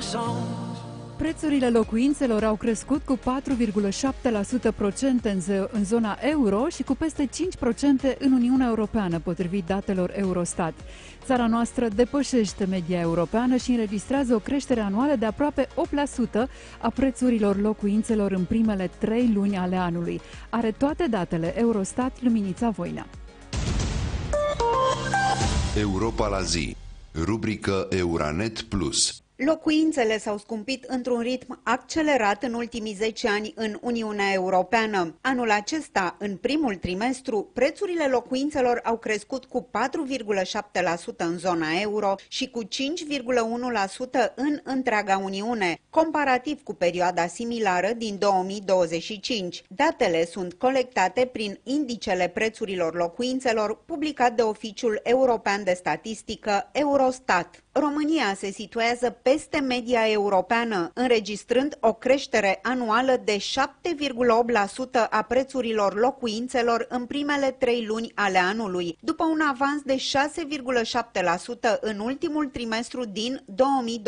Prețurile locuințelor au crescut cu 4,7% în zona euro și cu peste 5% în Uniunea Europeană, potrivit datelor Eurostat. Țara noastră depășește media europeană și înregistrează o creștere anuală de aproape 8% a prețurilor locuințelor în primele 3 luni ale anului. Are toate datele Eurostat, Luminița Voina. Europa la zi, rubrică Euranet Plus. Locuințele s-au scumpit într-un ritm accelerat în ultimii 10 ani în Uniunea Europeană. Anul acesta, în primul trimestru, prețurile locuințelor au crescut cu 4,7% în zona euro și cu 5,1% în întreaga Uniune, comparativ cu perioada similară din 2025. Datele sunt colectate prin indicele prețurilor locuințelor publicat de Oficiul European de Statistică, Eurostat. România se situează peste media europeană, înregistrând o creștere anuală de 7,8% a prețurilor locuințelor în primele 3 luni ale anului, după un avans de 6,7% în ultimul trimestru din 2025.